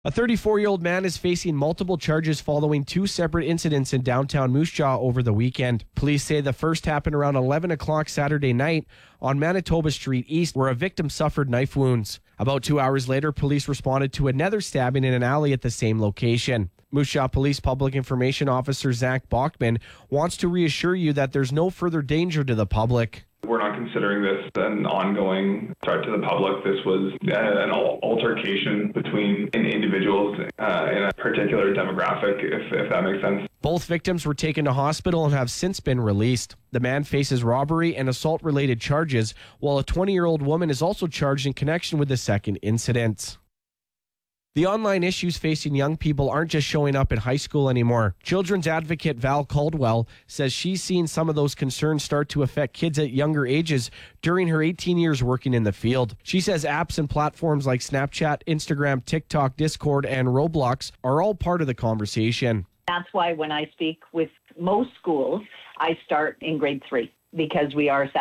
A 34-year-old man is facing multiple charges following two separate incidents in downtown Moose Jaw over the weekend. Police say the first happened around 11 o'clock Saturday night on Manitoba Street East, where a victim suffered knife wounds. About 2 hours later, police responded to another stabbing in an alley at the same location. Moose Jaw Police Public Information Officer Zach Bachman wants to reassure you that there's no further danger to the public. We're not considering this an ongoing threat to the public. This was an altercation between individuals in a particular demographic, if that makes sense. Both victims were taken to hospital and have since been released. The man faces robbery and assault-related charges, while a 20-year-old woman is also charged in connection with the second incident. The online issues facing young people aren't just showing up in high school anymore. Children's advocate Val Caldwell says she's seen some of those concerns start to affect kids at younger ages during her 18 years working in the field. She says apps and platforms like Snapchat, Instagram, TikTok, Discord, and Roblox are all part of the conversation. That's why when I speak with most schools, I start in grade 3 because we are